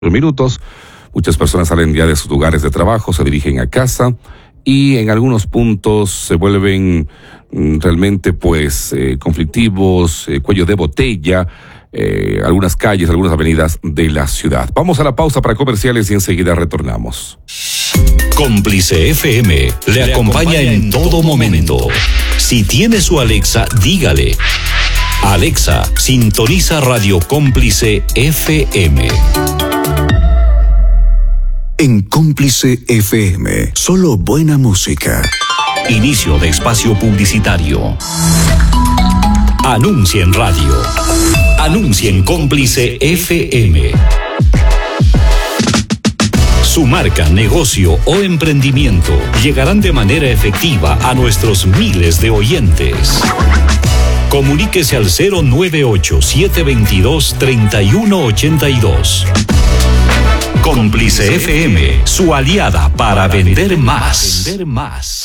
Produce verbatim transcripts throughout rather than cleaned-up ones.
minutos. Muchas personas salen ya de sus lugares de trabajo, se dirigen a casa y en algunos puntos se vuelven mm, realmente pues eh, conflictivos, eh, cuello de botella, eh, algunas calles, algunas avenidas de la ciudad. Vamos a la pausa para comerciales y enseguida retornamos. Cómplice F M le acompaña en todo momento. Si tiene su Alexa, dígale: Alexa, sintoniza Radio Cómplice F M. En Cómplice F M, solo buena música. Inicio de espacio publicitario. Anuncia en radio. Anuncia en Cómplice F M. Su marca, negocio o emprendimiento llegarán de manera efectiva a nuestros miles de oyentes. Comuníquese al cero nueve ocho, siete dos dos, tres uno ocho dos. Cómplice F M, su aliada para vender más. Vender más.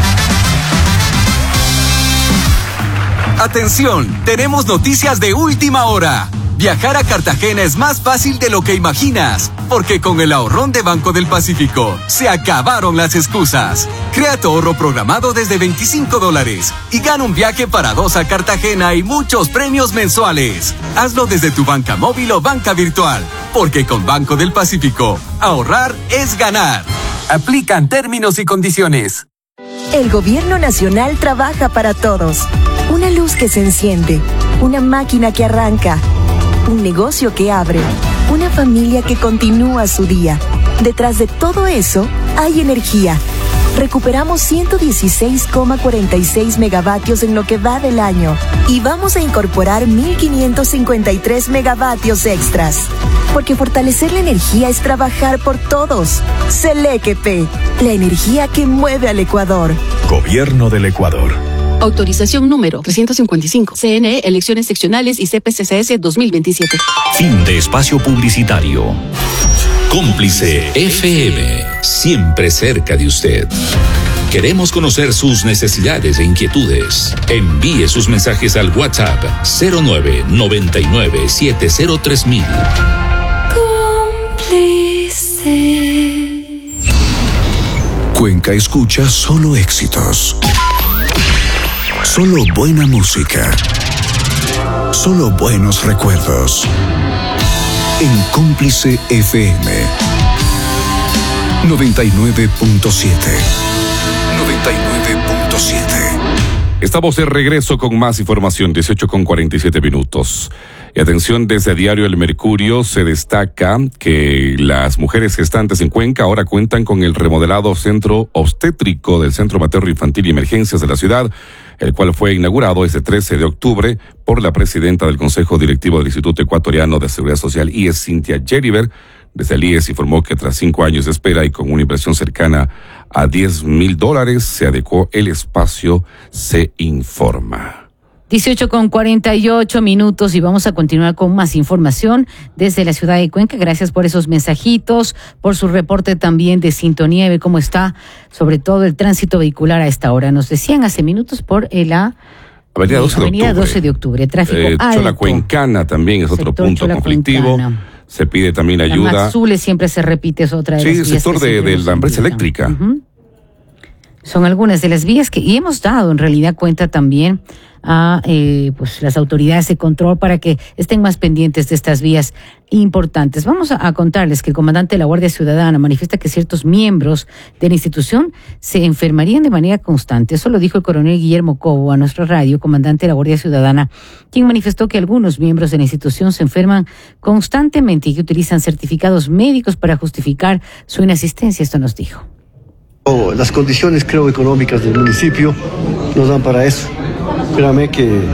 Atención, tenemos noticias de última hora. Viajar a Cartagena es más fácil de lo que imaginas, porque con el ahorrón de Banco del Pacífico se acabaron las excusas. Crea tu ahorro programado desde veinticinco dólares y gana un viaje para dos a Cartagena y muchos premios mensuales. Hazlo desde tu banca móvil o banca virtual, porque con Banco del Pacífico, ahorrar es ganar. Aplican términos y condiciones. El Gobierno Nacional trabaja para todos. Una luz que se enciende, una máquina que arranca, un negocio que abre, una familia que continúa su día. Detrás de todo eso hay energía. Recuperamos ciento dieciséis coma cuarenta y seis megavatios en lo que va del año y vamos a incorporar mil quinientos cincuenta y tres megavatios extras. Porque fortalecer la energía es trabajar por todos. Selequepe, la energía que mueve al Ecuador. Gobierno del Ecuador. Autorización número trescientos cincuenta y cinco. C N E, elecciones seccionales y C P C C S dos mil veintisiete. Fin de espacio publicitario. Cómplice F M, siempre cerca de usted. Queremos conocer sus necesidades e inquietudes. Envíe sus mensajes al WhatsApp cero nueve, noventa y nueve, setenta tres mil. Cómplice. Cuenca escucha solo éxitos. Solo buena música. Solo buenos recuerdos. En Cómplice F M noventa y nueve punto siete. noventa y nueve punto siete. Estamos de regreso con más información, dieciocho con cuarenta y siete minutos. Y atención, desde Diario El Mercurio se destaca que las mujeres gestantes en Cuenca ahora cuentan con el remodelado centro obstétrico del Centro Materno Infantil y Emergencias de la ciudad, el cual fue inaugurado este trece de octubre por la presidenta del Consejo Directivo del Instituto Ecuatoriano de Seguridad Social, I E S, Cintia Geriber. Desde el I E S informó que tras cinco años de espera y con una inversión cercana a diez mil dólares, se adecuó el espacio, se informa. dieciocho con cuarenta y ocho minutos y vamos a continuar con más información desde la ciudad de Cuenca. Gracias por esos mensajitos, por su reporte también de sintonía y ve cómo está sobre todo el tránsito vehicular a esta hora. Nos decían hace minutos por la Avenida doce de Avenida octubre. doce de octubre, tráfico eh, alto. Chola Cuencana también es otro Sector punto Chola conflictivo. Cuencana. Se pide también La ayuda. Matzule siempre se repite, es otra de Sí, las el vías sector que de, siempre de nos la empresa indican. eléctrica. Uh-huh. Son algunas de las vías que y hemos dado en realidad cuenta también a eh, pues las autoridades de control para que estén más pendientes de estas vías importantes. Vamos a, a contarles que el comandante de la Guardia Ciudadana manifiesta que ciertos miembros de la institución se enfermarían de manera constante. Eso lo dijo el coronel Guillermo Cobo a nuestra radio, comandante de la Guardia Ciudadana, quien manifestó que algunos miembros de la institución se enferman constantemente y que utilizan certificados médicos para justificar su inasistencia. Esto nos dijo. Las condiciones, creo, económicas del municipio nos dan para eso. Créame que eh,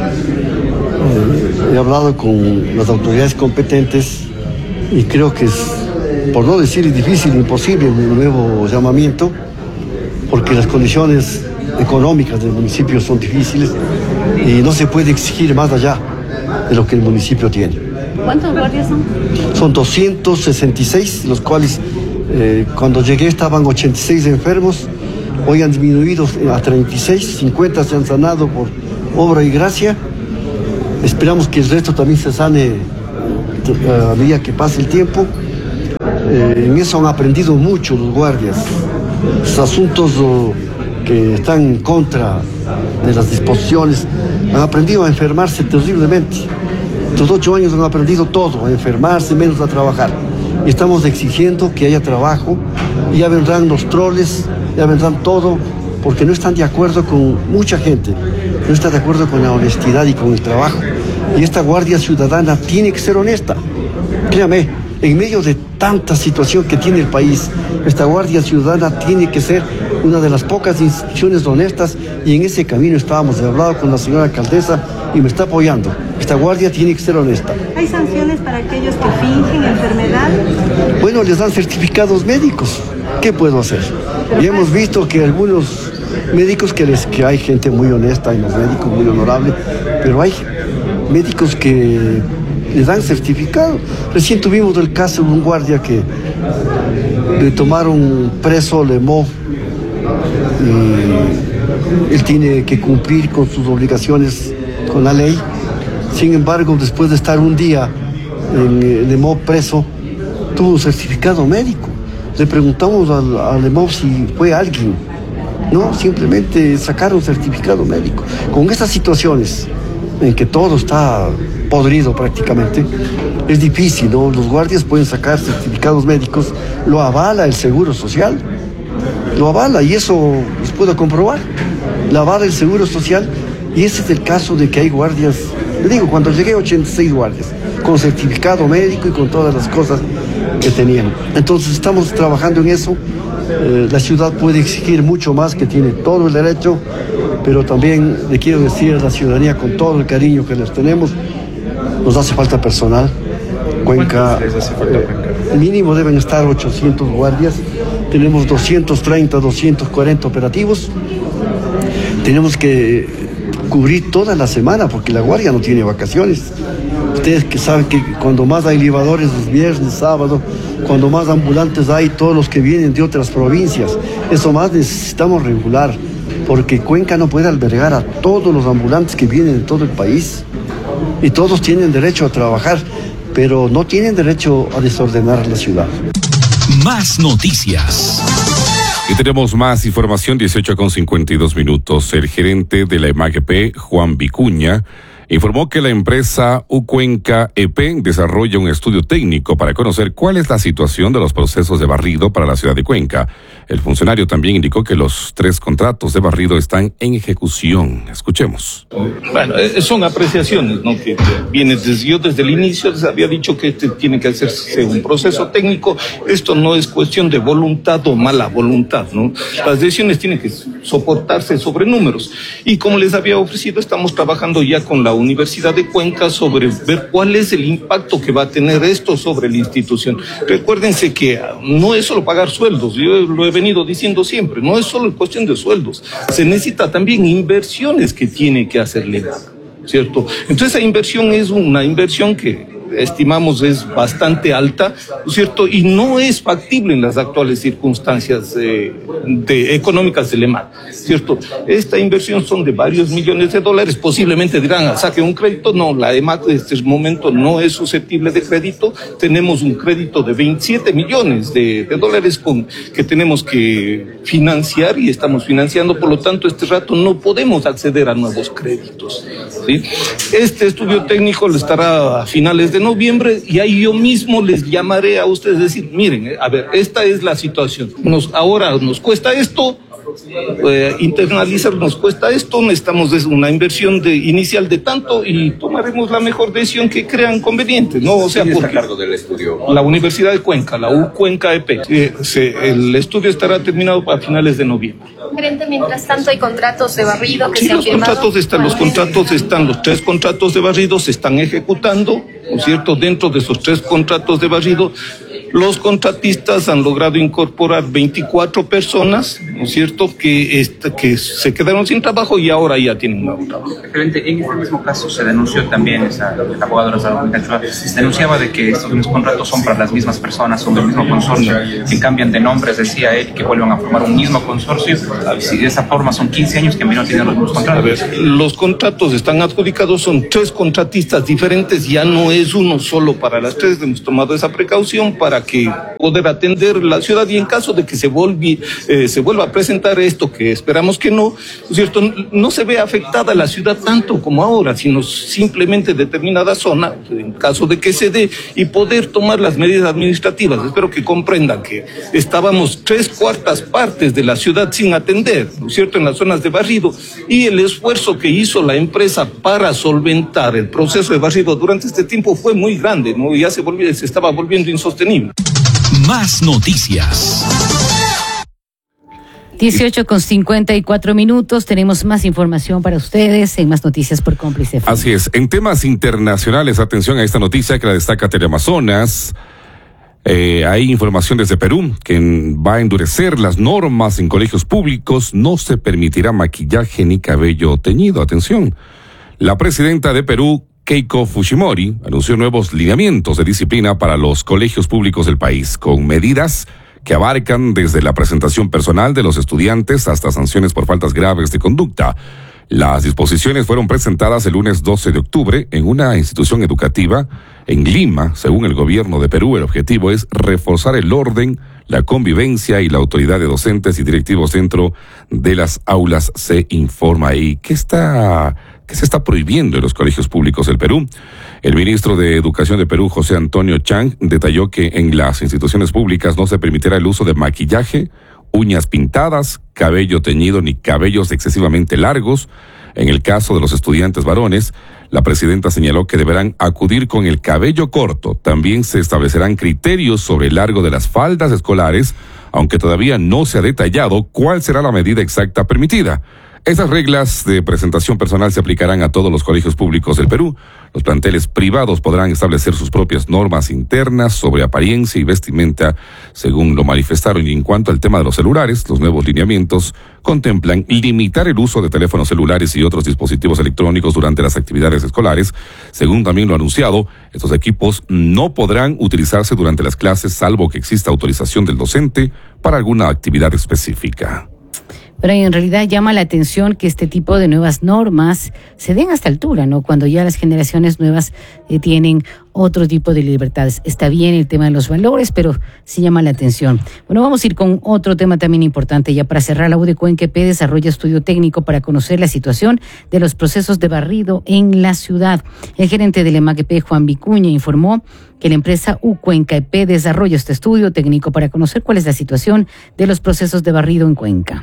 he hablado con las autoridades competentes y creo que es, por no decir difícil, imposible un nuevo llamamiento, porque las condiciones económicas del municipio son difíciles y no se puede exigir más allá de lo que el municipio tiene. ¿Cuántos guardias son? Son doscientos sesenta y seis, los cuales eh, cuando llegué estaban ochenta y seis enfermos, hoy han disminuido a treinta y seis, cincuenta se han sanado por obra y gracia. Esperamos que el resto también se sane a medida que pase el tiempo. Eh, en eso han aprendido mucho los guardias. Los asuntos oh, que están en contra de las disposiciones, han aprendido a enfermarse terriblemente. Estos ocho años han aprendido todo, a enfermarse, menos a trabajar. Y estamos exigiendo que haya trabajo, y ya vendrán los troles, ya vendrán todo, porque no están de acuerdo con mucha gente, no está de acuerdo con la honestidad y con el trabajo. Y esta Guardia Ciudadana tiene que ser honesta. Créame, en medio de tanta situación que tiene el país, esta Guardia Ciudadana tiene que ser una de las pocas instituciones honestas, y en ese camino estábamos. He hablado con la señora alcaldesa y me está apoyando. Esta guardia tiene que ser honesta. ¿Hay sanciones para aquellos que fingen enfermedad? Bueno, les dan certificados médicos. ¿Qué puedo hacer? Y hemos visto que algunos médicos, que, les, que hay gente muy honesta, hay los médicos muy honorables, pero hay médicos que les dan certificado. Recién tuvimos el caso de un guardia que le tomaron preso, Lemó, y él tiene que cumplir con sus obligaciones con la ley. Sin embargo, después de estar un día en Lemó preso, tuvo un certificado médico. Le preguntamos a, a Lemó si fue alguien. No, simplemente sacaron certificado médico. Con estas situaciones en que todo está podrido prácticamente, es difícil, ¿no? Los guardias pueden sacar certificados médicos, lo avala el Seguro Social, lo avala, y eso los puedo comprobar, lo avala el Seguro Social, y ese es el caso de que hay guardias. Le digo, cuando llegué, ochenta y seis guardias, con certificado médico y con todas las cosas que tenían. Entonces estamos trabajando en eso. Eh, la ciudad puede exigir mucho más, que tiene todo el derecho, pero también le quiero decir a la ciudadanía, con todo el cariño que les tenemos, nos hace falta personal. Cuenca, eh, mínimo deben estar ochocientos guardias, tenemos doscientos treinta, doscientos cuarenta operativos, tenemos que cubrir toda la semana porque la guardia no tiene vacaciones. Ustedes que saben que cuando más hay libadores los viernes, sábado, cuando más ambulantes hay, todos los que vienen de otras provincias, eso más necesitamos regular, porque Cuenca no puede albergar a todos los ambulantes que vienen de todo el país, y todos tienen derecho a trabajar, pero no tienen derecho a desordenar la ciudad. Más noticias. Y tenemos más información, dieciocho con cincuenta y dos minutos. El gerente de la E M A G P, Juan Vicuña, informó que la empresa Ucuenca E P desarrolla un estudio técnico para conocer cuál es la situación de los procesos de barrido para la ciudad de Cuenca. El funcionario también indicó que los tres contratos de barrido están en ejecución. Escuchemos. Bueno, son apreciaciones, ¿no? Que viene desde, yo desde el inicio les había dicho que este tiene que hacerse un proceso técnico. Esto no es cuestión de voluntad o mala voluntad, ¿no? Las decisiones tienen que soportarse sobre números. Y como les había ofrecido, estamos trabajando ya con la Universidad de Cuenca sobre ver cuál es el impacto que va a tener esto sobre la institución. Recuérdense que no es solo pagar sueldos, yo lo he venido diciendo siempre, no es solo cuestión de sueldos, se necesita también inversiones que tiene que hacer L E M A C, ¿cierto? Entonces esa inversión es una inversión que estimamos es bastante alta, ¿no es cierto? Y no es factible en las actuales circunstancias eh, de, económicas del E M A C, ¿cierto? Esta inversión son de varios millones de dólares, posiblemente dirán, saque un crédito. No, la E M A C en este momento no es susceptible de crédito. Tenemos un crédito de veintisiete millones de, de dólares con, que tenemos que financiar y estamos financiando, por lo tanto, este rato no podemos acceder a nuevos créditos, ¿sí? Este estudio técnico le estará a finales de noviembre, y ahí yo mismo les llamaré a ustedes, decir, miren, a ver, esta es la situación, nos, ahora nos cuesta esto, eh, internalizar nos cuesta esto, necesitamos una inversión de, inicial de tanto, y tomaremos la mejor decisión que crean conveniente, ¿no? O sea, ¿quién está a cargo del estudio? La Universidad de Cuenca, la Ucuenca E P. Eh, se, el estudio estará terminado a finales de noviembre. Gerente, mientras tanto hay contratos de barrido que sí, se han los firmado. Contratos están, los contratos están, los tres contratos de barrido se están ejecutando, ¿no es cierto? Dentro de esos tres contratos de barrido, los contratistas han logrado incorporar veinticuatro personas, ¿no es cierto?, que, est- que se quedaron sin trabajo y ahora ya tienen nuevo trabajo. Gerente, en este mismo caso se denunció también, esa, el abogado de la salud se denunciaba de que estos mismos contratos son para las mismas personas, son del mismo consorcio, que cambian de nombres, decía él, que vuelvan a formar un mismo consorcio. Si de esa forma son quince años que no tienen los mismos contratos. A ver, los contratos están adjudicados, son tres contratistas diferentes, ya no es es uno solo para las tres. Hemos tomado esa precaución para que poder atender la ciudad, y en caso de que se, volvi, eh, se vuelva a presentar esto, que esperamos que no, ¿cierto?, no se vea afectada la ciudad tanto como ahora, sino simplemente determinada zona, en caso de que se dé, y poder tomar las medidas administrativas. Espero que comprendan que estábamos tres cuartas partes de la ciudad sin atender, ¿no es cierto?, en las zonas de barrido, y el esfuerzo que hizo la empresa para solventar el proceso de barrido durante este tiempo fue muy grande, ¿no? Ya se volvió, se estaba volviendo insostenible. Más noticias. dieciocho con cincuenta y cuatro minutos, tenemos más información para ustedes en Más Noticias por Cómplice. Así es, en temas internacionales, atención a esta noticia que la destaca Teleamazonas. Eh, hay información desde Perú que va a endurecer las normas en colegios públicos. No se permitirá maquillaje ni cabello teñido. Atención. La presidenta de Perú, Keiko Fujimori, anunció nuevos lineamientos de disciplina para los colegios públicos del país, con medidas que abarcan desde la presentación personal de los estudiantes hasta sanciones por faltas graves de conducta. Las disposiciones fueron presentadas el lunes doce de octubre en una institución educativa en Lima. Según el gobierno de Perú, el objetivo es reforzar el orden, la convivencia y la autoridad de docentes y directivos dentro de las aulas, se informa. ¿Y qué está, qué se está prohibiendo en los colegios públicos del Perú? El ministro de Educación de Perú, José Antonio Chang, detalló que en las instituciones públicas no se permitirá el uso de maquillaje, uñas pintadas, cabello teñido ni cabellos excesivamente largos. En el caso de los estudiantes varones, la presidenta señaló que deberán acudir con el cabello corto. También se establecerán criterios sobre el largo de las faldas escolares, aunque todavía no se ha detallado cuál será la medida exacta permitida. Esas reglas de presentación personal se aplicarán a todos los colegios públicos del Perú. Los planteles privados podrán establecer sus propias normas internas sobre apariencia y vestimenta, según lo manifestaron. Y en cuanto al tema de los celulares, los nuevos lineamientos contemplan limitar el uso de teléfonos celulares y otros dispositivos electrónicos durante las actividades escolares. Según también lo anunciado, estos equipos no podrán utilizarse durante las clases, salvo que exista autorización del docente para alguna actividad específica. Pero en realidad llama la atención que este tipo de nuevas normas se den a esta altura, ¿no? Cuando ya las generaciones nuevas eh, tienen otro tipo de libertades. Está bien el tema de los valores, pero sí llama la atención. Bueno, vamos a ir con otro tema también importante. Ya para cerrar, la U D Cuenca E P desarrolla estudio técnico para conocer la situación de los procesos de barrido en la ciudad. El gerente del EMAC E P, Juan Vicuña, informó que la empresa U Cuenca E P desarrolla este estudio técnico para conocer cuál es la situación de los procesos de barrido en Cuenca.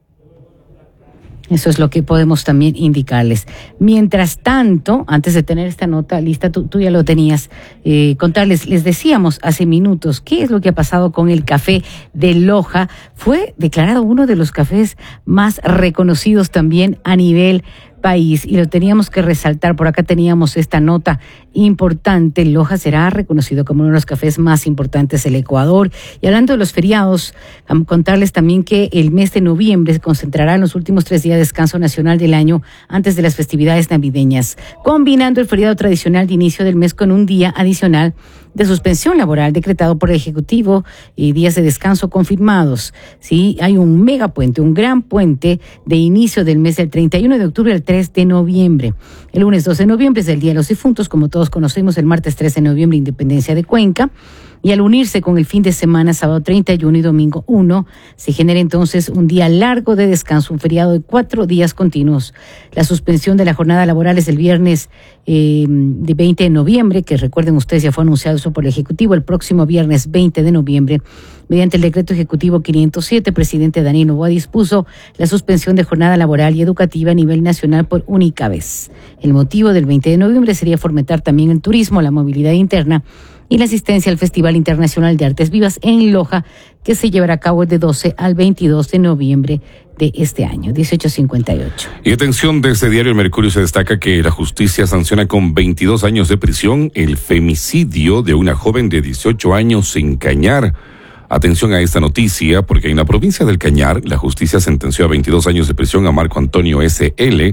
Eso es lo que podemos también indicarles. Mientras tanto, antes de tener esta nota lista, tú, tú ya lo tenías, eh, contarles, les decíamos hace minutos, ¿qué es lo que ha pasado con el café de Loja? Fue declarado uno de los cafés más reconocidos también a nivel país, y lo teníamos que resaltar. Por acá teníamos esta nota importante. Loja será reconocido como uno de los cafés más importantes del Ecuador. Y hablando de los feriados, contarles también que el mes de noviembre se concentrará en los últimos tres días de descanso nacional del año antes de las festividades navideñas, combinando el feriado tradicional de inicio del mes con un día adicional de suspensión laboral decretado por el Ejecutivo y días de descanso confirmados. Sí, hay un megapuente, un gran puente de inicio del mes del treinta y uno de octubre al tres de noviembre. El lunes doce de noviembre es el Día de los Difuntos, como todos conocemos. El martes trece de noviembre, Independencia de Cuenca. Y al unirse con el fin de semana, sábado treinta y uno y domingo uno, se genera entonces un día largo de descanso, un feriado de cuatro días continuos. La suspensión de la jornada laboral es el viernes eh, de veinte de noviembre, que recuerden ustedes, ya fue anunciado eso por el Ejecutivo, el próximo viernes veinte de noviembre. Mediante el decreto ejecutivo quinientos siete, el presidente Daniel Noboa dispuso la suspensión de jornada laboral y educativa a nivel nacional por única vez. El motivo del veinte de noviembre sería fomentar también el turismo, la movilidad interna y la asistencia al Festival Internacional de Artes Vivas en Loja, que se llevará a cabo de doce al veintidós de noviembre de este año, dieciocho cincuenta y ocho. Y atención, desde Diario El Mercurio se destaca que la justicia sanciona con veintidós años de prisión el femicidio de una joven de dieciocho años en Cañar. Atención a esta noticia, porque en la provincia del Cañar, la justicia sentenció a veintidós años de prisión a Marco Antonio S L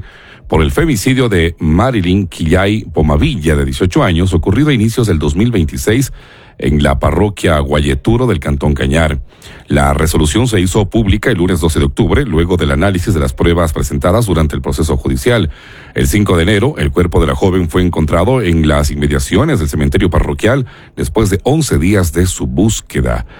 por el femicidio de Marilyn Quillay Pomavilla, de dieciocho años, ocurrido a inicios del dos mil veintiséis en la parroquia Guayeturo del Cantón Cañar. La resolución se hizo pública el lunes doce de octubre, luego del análisis de las pruebas presentadas durante el proceso judicial. El cinco de enero, el cuerpo de la joven fue encontrado en las inmediaciones del cementerio parroquial después de once días de su búsqueda.